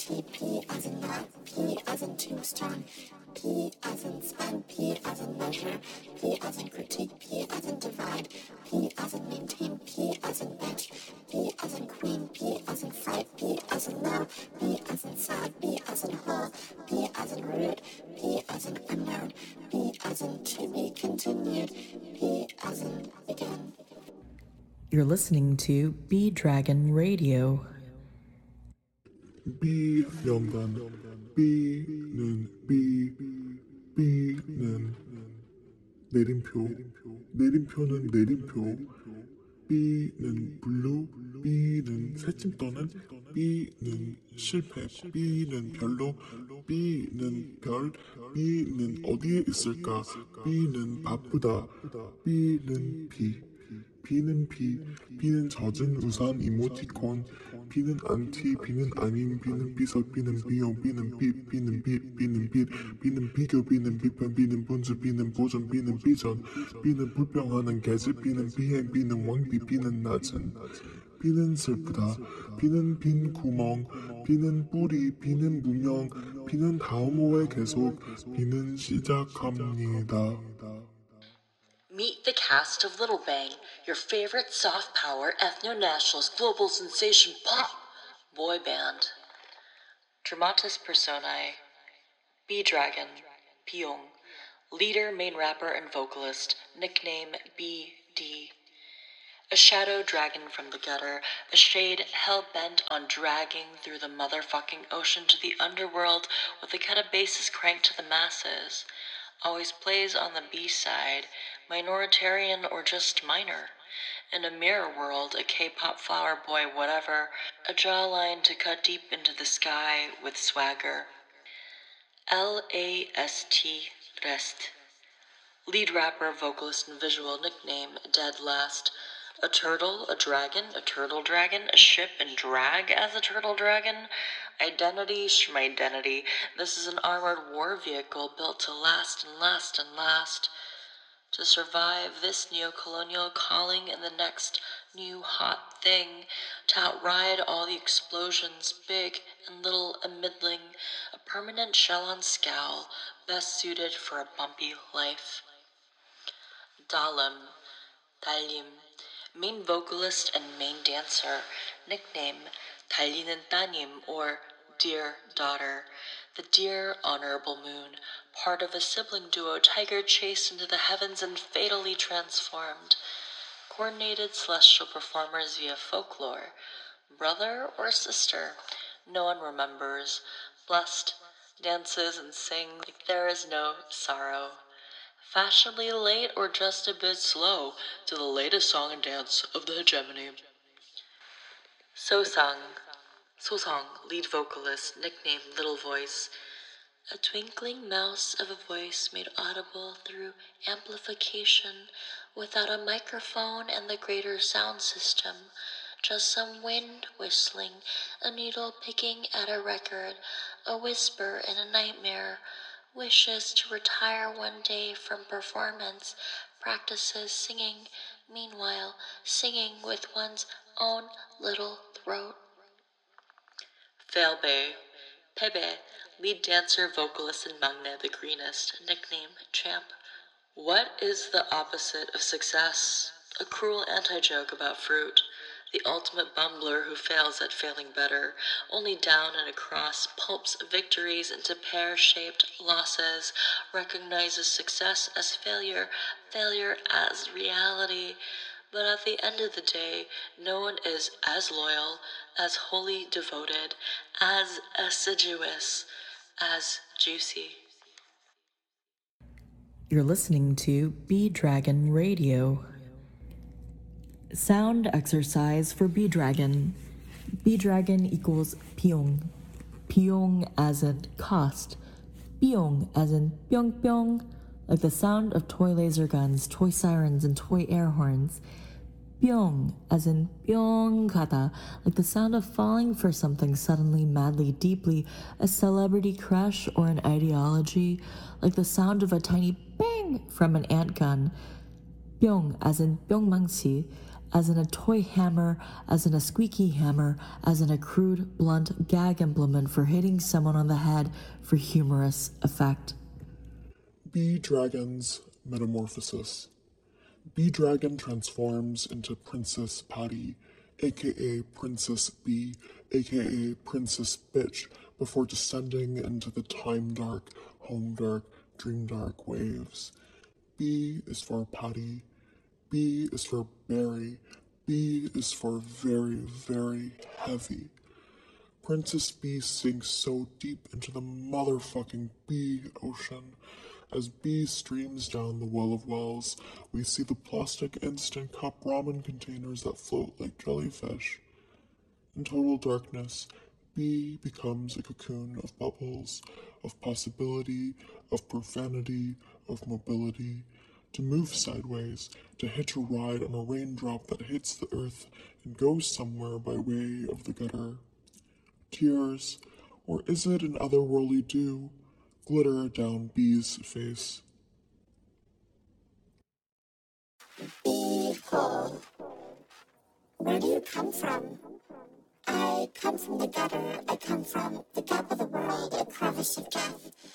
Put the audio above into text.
T, P as in not, P as in tombstone, P as in spend, P as in measure, P as in critique, P as in divide, P as in maintain, P as in bitch, P as in queen, P as in fight, P as in low, P as in sad, P as in whole, P as in root, P as in unknown, P as in to be continued, P as in begin. You're listening to Bee Dragon Radio. B 연단 B는 B는 내림표는 내림표 B는 블루 B는 새침 떠는 B는 실패 B는 별로 B는 별 B는 어디에 있을까 B는 바쁘다 B는 B는 B는 젖은 우산 이모티콘 B는 안티 B는 아닌 B는 비석 B는 비용 B는 빛 B는 B는 비교 B는 비판 B는 분수 B는 보존 B는 비전 B는 불평하는 계집 B는 비행 B는 왕비 B는 낮은 B는 슬프다 B는 빈 구멍 B는 뿌리 B는 무명 B는 다음 호에 계속 B는 시작합니다. Meet the cast of Little Bang, your favorite soft power ethno-nationalist global sensation pop boy band. Dramatis personae: Bee Dragon, Pyong, leader, main rapper, and vocalist, nickname BD. A shadow dragon from the gutter, a shade hell-bent on dragging through the motherfucking ocean to the underworld with a cut of bases cranked to the masses. Always plays on the B-side, minoritarian or just minor. In a mirror world, a K-pop flower boy whatever, a jawline to cut deep into the sky with swagger. LAST Rest. Lead rapper, vocalist, and visual nickname Dead Last. A turtle, a dragon, a turtle dragon, a ship and drag as a turtle dragon. Identity, schmidentity. This is an armored war vehicle built to last and last and last. To survive this neo-colonial calling and the next new hot thing. To outride all the explosions, big and little and middling. A permanent shell on scowl, best suited for a bumpy life. Dalim, Dalim. Main vocalist and main dancer, nickname 달리는 따님 or Dear Daughter, the dear honorable moon, part of a sibling duo tiger chased into the heavens and fatally transformed. Coordinated celestial performers via folklore, brother or sister, no one remembers, blessed, dances and sing like there is no sorrow. Fashionably late or just a bit slow to the latest song and dance of the hegemony. Sosang, lead vocalist, nicknamed Little Voice, a twinkling mouse of a voice made audible through amplification without a microphone and the greater sound system, just some wind whistling, a needle picking at a record, a whisper in a nightmare. Wishes to retire one day from performance, practices singing, meanwhile singing with one's own little throat. Failbae, Pebe, lead dancer, vocalist, and Magne the Greenest, nickname Champ. What is the opposite of success? A cruel anti-joke about fruit. The ultimate bumbler who fails at failing better, only down and across, pulps victories into pear-shaped losses, recognizes success as failure, failure as reality. But at the end of the day, no one is as loyal, as wholly devoted, as assiduous, as juicy. You're listening to Bee Dragon Radio. Sound exercise for Bee Dragon. Bee Dragon equals Pyong. Pyong as in cost. Pyong as in pyong pyong, like the sound of toy laser guns, toy sirens, and toy air horns. Pyong as in pyong kata, like the sound of falling for something suddenly, madly, deeply, a celebrity crush or an ideology, like the sound of a tiny bang from an ant gun. Pyong as in pyongmangsi, as in a toy hammer, as in a squeaky hammer, as in a crude, blunt gag implement for hitting someone on the head for humorous effect. B-Dragon's metamorphosis. B-Dragon transforms into Princess Patty, aka Princess B, aka Princess Bitch, before descending into the time dark, home dark, dream dark waves. B is for Patty, B is for Berry, B is for very, very heavy. Princess B sinks so deep into the motherfucking B ocean. As B streams down the well of wells, we see the plastic instant cup ramen containers that float like jellyfish. In total darkness, B becomes a cocoon of bubbles, of possibility, of profanity, of mobility, to move sideways, to hitch a ride on a raindrop that hits the earth and goes somewhere by way of the gutter. Tears, or is it an otherworldly dew, glitter down B's face. Behold, where do you come from? I come from the gutter, I come from the gap of the world, a crevice of death.